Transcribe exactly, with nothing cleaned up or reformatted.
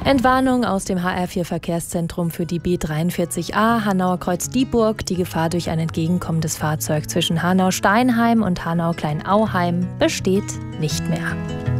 Entwarnung aus dem H R vier Verkehrszentrum für die B dreiundvierzig a Hanauer Kreuz-Dieburg. Die Gefahr durch ein entgegenkommendes Fahrzeug zwischen Hanau-Steinheim und Hanau-Kleinauheim besteht nicht mehr.